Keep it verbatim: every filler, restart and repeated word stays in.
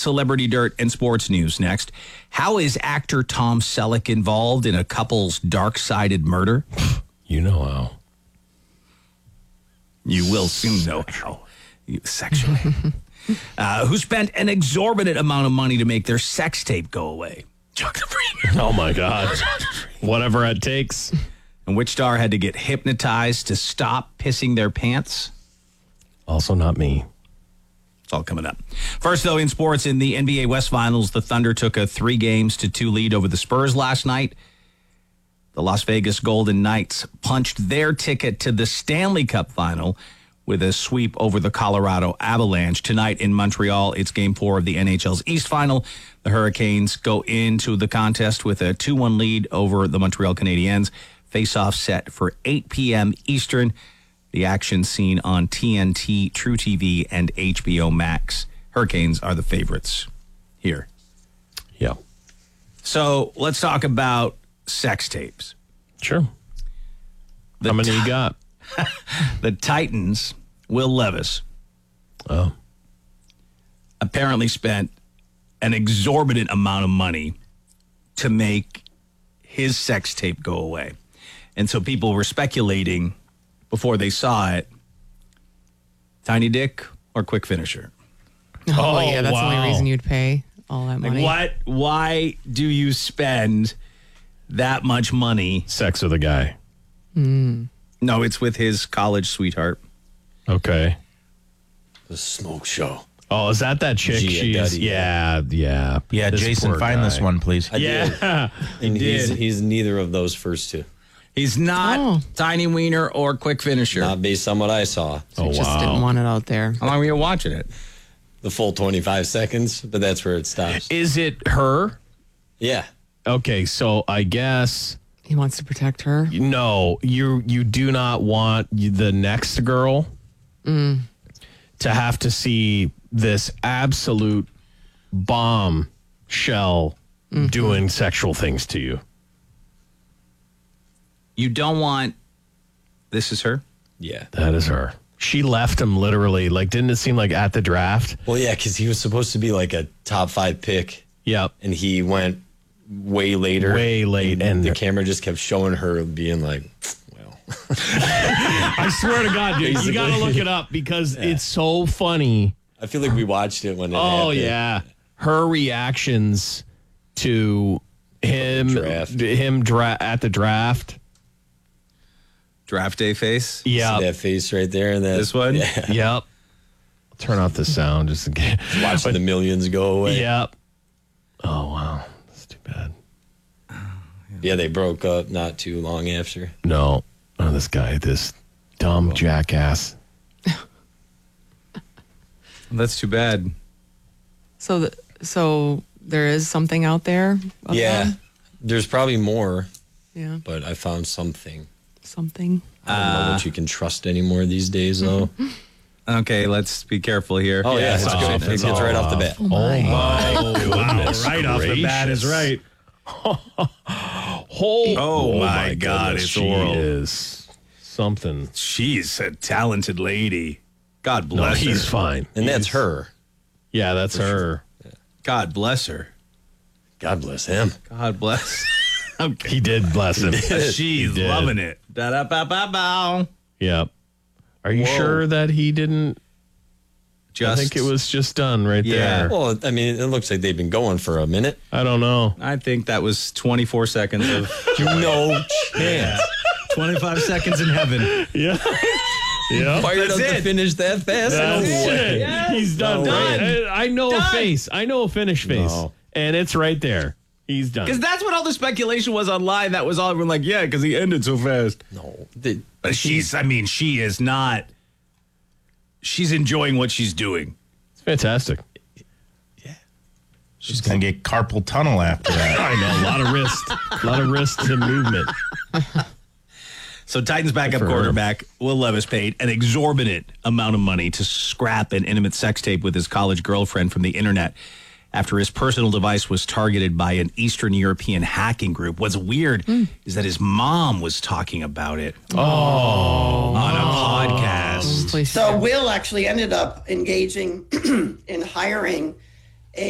celebrity dirt and sports news next. How is actor Tom Selleck involved in a couple's dark-sided murder? You know how. You will soon know how. Sexually. uh, who spent an exorbitant amount of money to make their sex tape go away? Jonathan Freeman. Oh, my God. Whatever it takes. And which star had to get hypnotized to stop pissing their pants? Also not me. It's all coming up. First, though, in sports, in the N B A West Finals, the Thunder took a three games to two lead over the Spurs last night. The Las Vegas Golden Knights punched their ticket to the Stanley Cup final with a sweep over the Colorado Avalanche. Tonight in Montreal, it's game four of the N H L's East Final. The Hurricanes go into the contest with a two one lead over the Montreal Canadiens. Face-off set for eight p.m. Eastern. The action seen on T N T, True T V, and H B O Max. Hurricanes are the favorites here. Yeah. So let's talk about sex tapes. Sure. The How many ti- you got? The Titans, Will Levis, Oh. apparently spent an exorbitant amount of money to make his sex tape go away. And so people were speculating before they saw it, tiny dick or quick finisher? Oh, Oh, yeah, that's the wow. only reason you'd pay all that Like money. what? Why do you spend that much money? Sex with a guy. No, it's with his college sweetheart. Okay. The smoke show. Oh, is that that chick? Gia She's, Duddy. yeah, yeah. Yeah, This Jason, poor find guy. this one, please. I did. Yeah. And he's, did. he's neither of those first two. He's not Oh. tiny wiener or quick finisher. Not based on what I saw. So Oh, just wow. didn't want it out there. How long were you watching it? The full twenty-five seconds, but that's where it stops. Is it her? Yeah. Okay, so I guess He wants to protect her. no, you you do not want the next girl to have to see this absolute bomb shell doing sexual things to you. You don't want. This is her. Yeah. That is her. She left him literally. Like, didn't it seem like at the draft? Well, yeah, because he was supposed to be like a top five pick, Yep. and he went way later. Way late, And, and- the camera just kept showing her being like, well. I swear to God, dude, you Basically. got to look it up because it's so funny. I feel like we watched it when it Oh, happened. yeah. Her reactions to him, Draft. him dra- at the draft. Draft day face. Yeah. See that face right there? And that, This one? Yeah. Yep. Turn off the sound just in case. Watching the millions go away. Yep. Oh, wow. That's too bad. Yeah, they broke up not too long after. No. Oh, this guy, this dumb jackass. That's too bad. So, the, so there is something out there. of Yeah. them? There's probably more, Yeah. but I found something. Something. I don't know what you can trust anymore these days, though. Okay, let's be careful here. Oh, yeah, it's off. good. It It's gets right all off the bat. Oh, my. Oh, goodness right off the bat is gracious. right. Oh, Oh, my God, goodness, it's she oral. is something. She's a talented lady. God No, bless he's her. fine. And that's her. Yeah, that's her. God bless her. God bless him. God bless. Okay. He did bless him. She's He did. loving it. Da da ba ba bow. Yep. Are you Whoa. sure that he didn't? Just, I think it was just done right Yeah. there. Well, I mean, it looks like they've been going for a minute. I don't know. I think that was twenty-four seconds of No chance. twenty-five seconds in heaven. Yeah. Yeah. Fired That's up to it. finish that fast? That's No way. it. He's done. No right? way. I, I know a Done. face. I know a finish face. No. And it's right there. He's done. Because that's what all the speculation was online. That was all everyone like, yeah, because he ended so fast. No. They- But she's, I mean, she is not. She's enjoying what she's doing. It's fantastic. She's going to get carpal tunnel after that. I know. A lot of wrist. A lot of wrist and movement. So Titans backup for her. quarterback Will Levis paid an exorbitant amount of money to scrap an intimate sex tape with his college girlfriend from the internet after his personal device was targeted by an Eastern European hacking group. What's weird is that his mom was talking about it Oh. on a podcast. Please. So Will actually ended up engaging in hiring